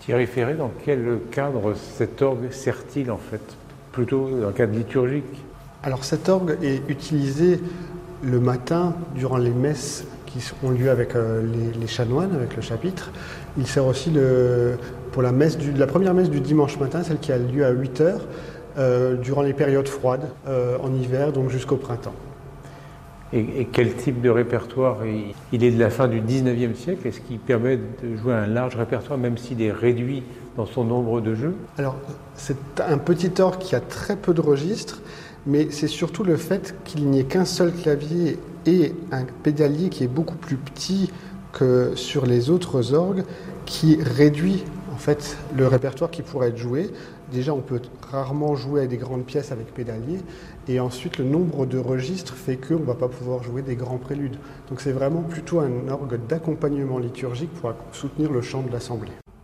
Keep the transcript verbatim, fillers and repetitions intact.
Thierry Ferré, dans quel cadre cet orgue sert-il en fait? Plutôt dans le cadre liturgique? Alors cet orgue est utilisé le matin durant les messes qui ont lieu avec euh, les, les chanoines, avec le chapitre. Il sert aussi le, pour la, messe du, la première messe du dimanche matin, celle qui a lieu à huit heures, euh, durant les périodes froides, euh, en hiver, donc jusqu'au printemps. Et, et quel type de répertoire? il, il est de la fin du dix-neuvième siècle. Est-ce qu'il permet de jouer un large répertoire, même s'il est réduit dans son nombre de jeux? Alors, c'est un petit orgue qui a très peu de registres, mais c'est surtout le fait qu'il n'y ait qu'un seul clavier et un pédalier qui est beaucoup plus petit que sur les autres orgues, qui réduit en fait le répertoire qui pourrait être joué. Déjà, on peut rarement jouer à des grandes pièces avec pédalier, et ensuite le nombre de registres fait qu'on ne va pas pouvoir jouer des grands préludes. Donc c'est vraiment plutôt un orgue d'accompagnement liturgique pour soutenir le chant de l'assemblée.